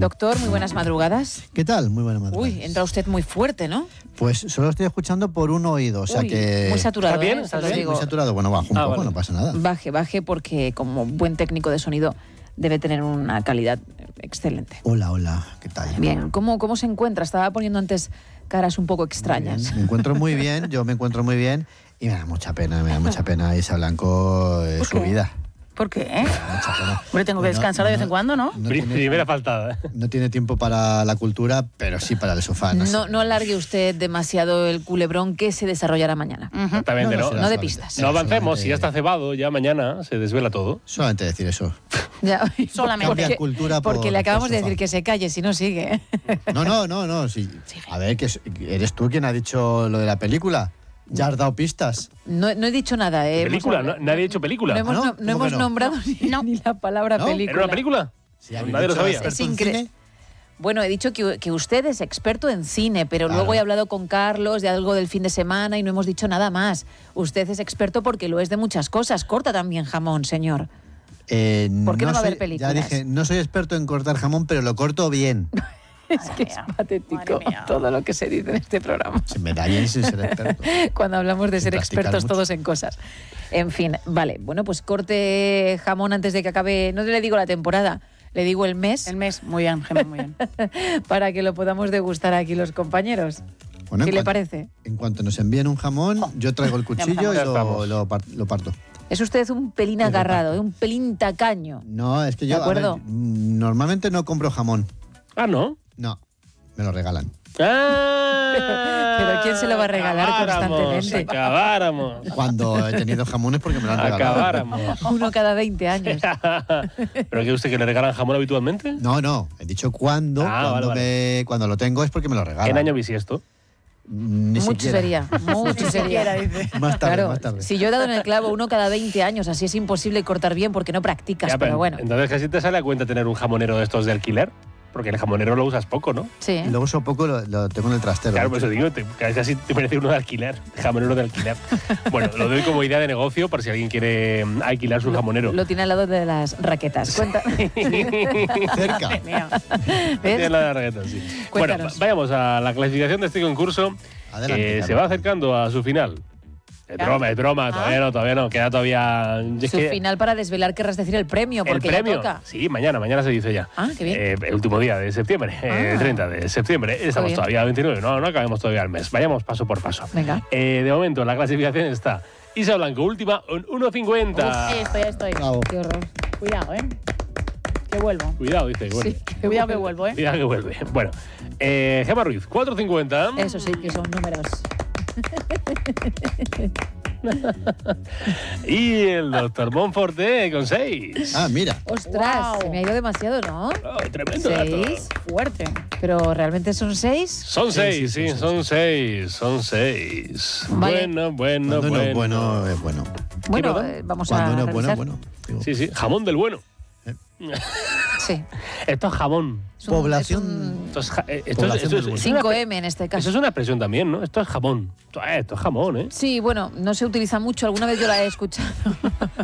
Doctor, muy buenas madrugadas. ¿Qué tal? Muy buenas madrugadas. Uy, entra usted muy fuerte, ¿no? Pues solo estoy escuchando por un oído, o sea que... Muy saturado, ¿Está bien? ¿eh? ¿Está Te lo bien? digo. Muy saturado. Bueno, bajo un poco, vale. no pasa nada. Baje, porque como buen técnico de sonido debe tener una calidad excelente. Hola, ¿qué tal? Bien, ¿cómo se encuentra? Estaba poniendo antes caras un poco extrañas. Bien, me encuentro muy bien, yo me encuentro muy bien y me da mucha pena Isa Blanco, su vida. ¿Por qué? Me da mucha pena. Hombre, tengo que Pues descansar de vez en cuando, ¿no? Primera faltada. No tiene tiempo para la cultura, pero sí para el sofá. No sé. No alargue usted demasiado el culebrón que se desarrollará mañana. Exactamente, ¿no? será No de solamente- pistas. No avancemos, solamente- si ya está cebado, ya mañana se desvela todo. Solamente decir eso. Ya, Solamente. Cambiar cultura por- porque le acabamos por de sofá. decir que se calle, si no sigue. No, sí. A ver, que eres tú quien ha dicho lo de la película. Ya has dado pistas. No he dicho nada. ¿Película? Nadie ha dicho película. No hemos, ¿no? no ¿Cómo hemos que no? nombrado ni la palabra ¿No? película. ¿Era una película? Sí, habéis Nadie lo dicho sabía. experto Es en increíble. cine. Bueno, he dicho que usted es experto en cine, pero Claro. luego he hablado con Carlos de algo del fin de semana y no hemos dicho nada más. Usted es experto porque lo es de muchas cosas. Corta también jamón, señor. ¿Por qué no va a haber películas? Ya dije, no soy experto en cortar jamón, pero lo corto bien. Es que es patético madre mía. todo lo que se dice en este programa. Se me da bien sin ser experto. Cuando hablamos de Sin ser practicar expertos mucho. todos en cosas. En fin, vale. Bueno, pues corte jamón antes de que acabe, no le digo la temporada, le digo el mes, El mes, muy bien, Gemma, muy bien. para que lo podamos degustar aquí los compañeros. Bueno, ¿Qué en le cuan- parece? En cuanto nos envíen un jamón, yo traigo el cuchillo y Ya estamos. lo parto. Es usted un pelín agarrado, un pelín tacaño. No, es que ¿De yo a ver, acuerdo? normalmente no compro jamón. Ah, ¿no? No, me lo regalan. Ah, Pero ¿quién se lo va a regalar constantemente? Acabáramos. Cuando he tenido jamones porque me lo han regalado. Acabáramos. Uno cada 20 años. ¿Pero que usted que le regalan jamón habitualmente? No, he dicho cuando, vale. cuando lo tengo es porque me lo regalan. ¿En año bisiesto? Ni Mucho siquiera. sería, mucho sería. Más tarde, Claro, más tarde. si yo he dado en el clavo uno cada 20 años, así es imposible cortar bien porque no practicas, Ya, pero bueno. Entonces casi te sale a cuenta tener un jamonero de estos de alquiler. Porque el jamonero lo usas poco, ¿no? Sí. Y luego uso poco, lo tengo en el trastero. Claro, de por eso hecho. digo, casi te parece uno de alquiler, jamonero de alquiler. Bueno, lo doy como idea de negocio por si alguien quiere alquilar su jamonero. Lo tiene al lado de las raquetas. Cuenta. Cerca. ¿Ves? Tiene la raqueta, sí. Bueno, Cuéntanos. vayamos a la clasificación de este concurso Adelante, que Carlos. se va acercando a su final. Es broma, todavía no, queda todavía... es Su que final para desvelar querrás decir el premio, el porque premio, ya toca. sí, mañana se dice ya. Ah, qué bien. El último día de septiembre, el 30 de septiembre. Estamos bien. todavía a 29, no acabemos todavía el mes. Vayamos paso por paso. Venga. De momento, la clasificación está Isa Blanco, última, en 1.50. Estoy. Bravo. Qué horror. Cuidado, ¿eh? Que vuelvo. Cuidado, dice. Bueno. Sí, Cuidado que vuelvo, ¿eh? Cuidado que vuelve. Bueno, Gemma Ruiz, 4.50. Eso sí que son números. Y el doctor Monforte con 6. Ah, mira. Ostras, Wow. se me ha ido demasiado, ¿no? Tremendo dato. 6. Fuerte. Pero realmente son 6. Son 6, sí, son 6. Vale. Bueno. Cuando uno es bueno, es bueno. Bueno, perdón? vamos Cuando a uno es bueno, revisar. es bueno. Digo, Sí, jamón del bueno. Sí. Esto es jamón. Es un- Población- es un Esto es, Población del bueno. 5M en este Eso caso. es una expresión también, ¿no? Esto es jamón. Esto es jamón, ¿eh? Sí, bueno, no se utiliza mucho. Alguna vez yo la he escuchado.